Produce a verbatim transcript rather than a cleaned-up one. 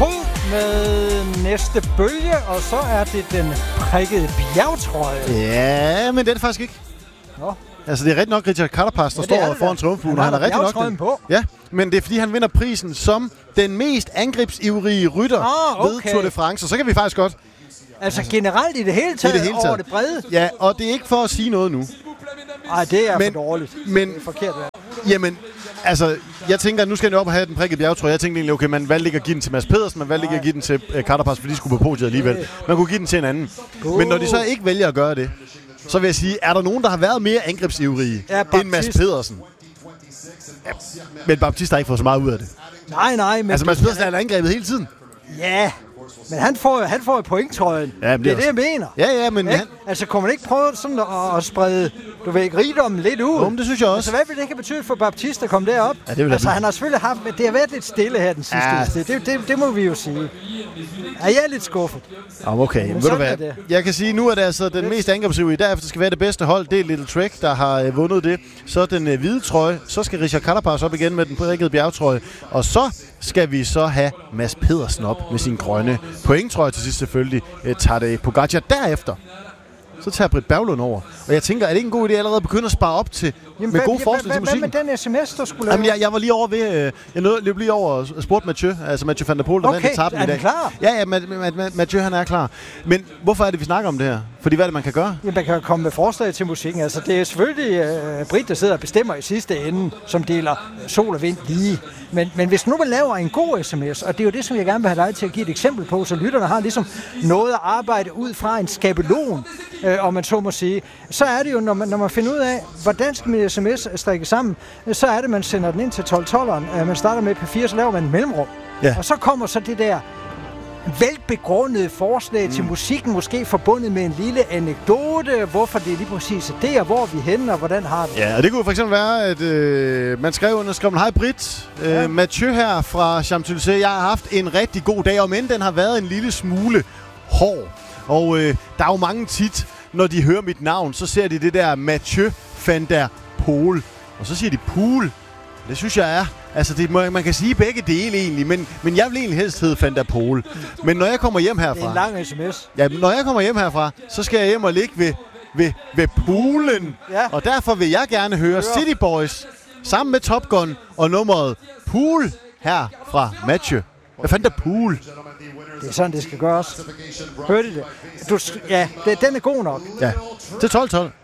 Kro med næste bølge, og så er det den prikkede bjergtrøje. Ja, men det er det faktisk ikke. Nå. Altså, det er rigtig nok Richard Carapaz, der ja, står foran triumfbuen, og han er rigtig nok den. På. Ja, men det er fordi, han vinder prisen som den mest angrebsivrige rytter oh, okay. ved Tour de France, og så kan vi faktisk godt... Altså generelt i det hele taget, det hele taget. over det brede? Ja, og det er ikke for at sige noget nu. Nej, det er men, for dårligt. Men, det er forkert. Jamen, altså, jeg tænker, nu skal han jo op og have den prikkede bjergtrøje. Jeg tænkte egentlig, okay, man valgte ikke at give den til Mads Pedersen, man valgte ikke at give den til uh, Carapaz, fordi de skulle på podiet alligevel. Man kunne give den til en anden. God. Men når de så ikke vælger at gøre det, så vil jeg sige, er der nogen, der har været mere angrebsivrige ja, end Mads Pedersen? Ja, men Baptiste har ikke fået så meget ud af det. Nej, nej. Men altså, Mads Pedersen er angrebet hele tiden. Ja, men han får han får jo pointtrøjen. Ja, det er det, jeg mener. Ja, ja, men ikke? Han... Altså, kunne man ikke prøve sådan at, at sprede, du ved ikke, rigdommen lidt ud? Jo, men det synes jeg også. Altså, hvad vil det ikke betyde for Baptiste at komme derop? Ja, det vil altså, han har selvfølgelig haft, det har været lidt stille her den sidste ja. det, det, det, det må vi jo sige. Ja, jeg er lidt skuffet. Ja, okay, men ved du hvad? Jeg kan sige, nu er det altså den mest angrebsivrige. Derefter skal være det bedste hold. Det er Little Trek, der har øh, vundet det. Så den øh, hvide trøje. Så skal Richard Carapaz op igen med den prikkede bjergtrøje. Og så skal vi så have Mads Pedersen op med sin grønne pointtrøje til sidst selvfølgelig. Øh, Tadej Pogacar derefter. Så tager Britt Berglund over. Og jeg tænker, er det ikke en god idé allerede at begynde at spare op til Jamen, med gode forslag til musikken? Hvad med den sms, der skulle lave? Jamen, jeg, jeg var lige over ved... Øh, jeg nåede løb lige over og spurgte Mathieu, altså Mathieu van der Poel, der okay, vandt etappen i dag. Okay, er klar? Ja, ja, Mathieu han er klar. Men hvorfor er det, vi snakker om det her? Fordi hvad er det, man kan gøre? Jamen, man kan komme med forslag til musikken. Altså, det er selvfølgelig øh, Britt, der sidder og bestemmer i sidste ende, som deler sol og vind lige. Men, men hvis nu man laver en god sms, og det er jo det, som jeg gerne vil have dig til at give et eksempel på, så lytterne har ligesom noget at arbejde ud fra en skabelon, øh, om man så må sige, så er det jo, når man, når man finder ud af, hvordan skal min sms strikke sammen, så er det, man sender den ind til tolv tolveren. Øh, man starter med P fire, så laver man en mellemrum. Ja. Og så kommer så det der velbegrundede forslag mm. til musikken, måske forbundet med en lille anekdote, hvorfor det er lige præcis det, og hvor vi er henne, og hvordan har det. Ja, og det kunne for eksempel være, at øh, man skrev under, skrev man, hej Britt, øh, ja. Mathieu her fra Champs-Élysées, jeg har haft en rigtig god dag, om end den har været en lille smule hård. Og øh, der er jo mange tit, når de hører mit navn, så ser de det der Mathieu van der Poel, og så siger de Poel. Det synes jeg er. Altså, det, man kan sige begge dele egentlig, men, men jeg vil egentlig helst hedde Van der Poel. Men når jeg kommer hjem herfra... Det er en lang sms. Ja, når jeg kommer hjem herfra, så skal jeg hjem og ligge ved, ved, ved poolen. Ja. Og derfor vil jeg gerne høre City Boys sammen med Top Gun og nummeret Pool her fra Mathieu. Van der Poel. Det er sådan, det skal gøres. Hørte I det? Du, ja, det, den er god nok. Ja, til tolv tolv.